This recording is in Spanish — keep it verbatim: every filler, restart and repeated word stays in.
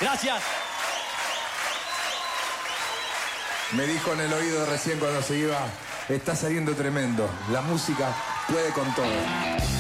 Gracias. Me dijo en el oído recién cuando se iba, está saliendo tremendo. La música puede con todo.